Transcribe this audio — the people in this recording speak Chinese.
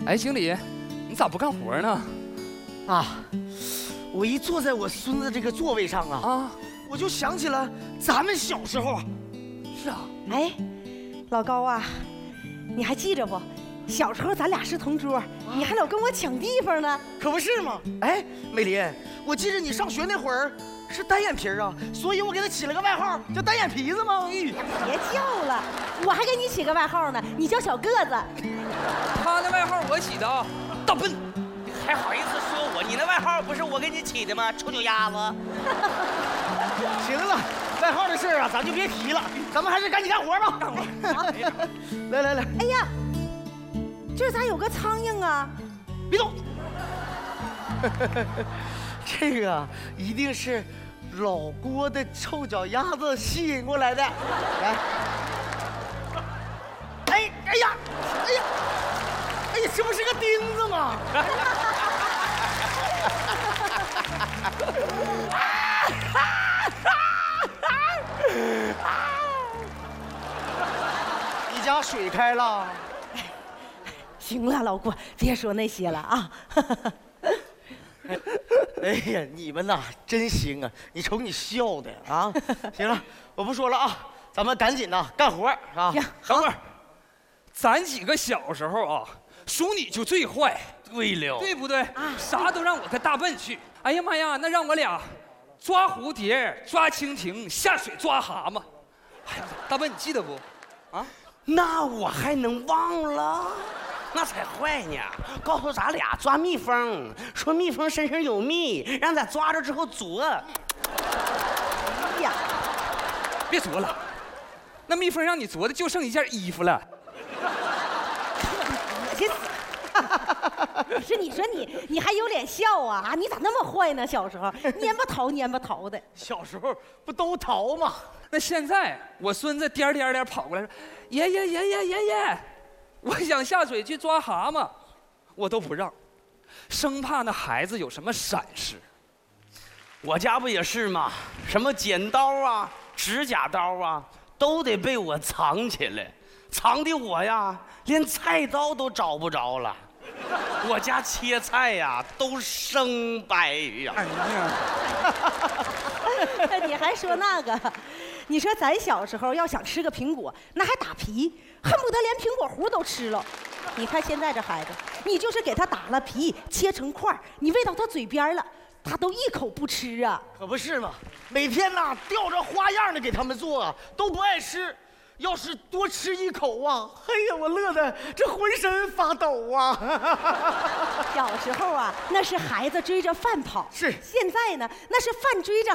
哎，经理，你咋不干活呢？ 啊，我一坐在我孙子这个座位上啊，我就想起了咱们小时候啊。 是啊。 哎，老高啊，你还记着不？小时候咱俩是同桌，你还老跟我抢地方呢。 可不是吗？哎，美林，我记着你上学那会儿是单眼皮啊，所以我给他起了个外号叫单眼皮子吗？ 别叫了，我还给你起个外号呢，你叫小个子。 他那外号我起的啊，大笨。 还好意思说我？你那外号不是我给你起的吗？臭脚丫子。 行了，外号的事啊，咱就别提了，咱们还是赶紧干活吧。干活。来来来。 哎呀，这咋有个苍蝇啊？ 别动。这个一定是老郭的臭脚丫子吸引过来的。来。哎呀，哎呀，哎呀，这不是个钉子吗？你家水开了？ 行了，老郭，别说那些了啊。 哎呀，你们呐真行啊！你瞅你笑的啊！行了，我不说了啊，咱们赶紧呐干活啊！ 等会儿，咱几个小时候啊，属你就最坏。 对了， 对不对？啥都让我跟大笨去。哎呀妈呀，那让我俩抓蝴蝶、抓蜻蜓，下水抓蛤蟆。哎呀，大笨，你记得不？啊？ 那我还能忘了？那才坏呢！告诉咱俩抓蜜蜂，说蜜蜂身上有蜜，让咱抓着之后啄。 哎呀， 别啄了，那蜜蜂让你啄的就剩一件衣服了。 恶心死！不是，你说你还有脸笑啊？你咋那么坏呢？小时候蔫巴淘蔫巴淘的。 小时候不都淘吗？ 那现在我孙子颠颠颠跑过来说：“爷爷，我想下水去抓蛤蟆。”我都不让，生怕那孩子有什么闪失。 我家不也是吗？什么剪刀啊、指甲刀啊，都得被我藏起来，藏的我呀连菜刀都找不着了。我家切菜呀都生掰呀。 哎呀， 你还说那个？你说咱小时候要想吃个苹果，那还打皮，恨不得连苹果核都吃了。你看现在这孩子，你就是给他打了皮，切成块，你喂到他嘴边了，他都一口不吃啊。 可不是嘛，每天呐吊着花样的给他们做啊，都不爱吃。要是多吃一口啊，哎呀，我乐得这浑身发抖啊！ 小时候啊，那是孩子追着饭跑， 是； 现在呢，那是饭追着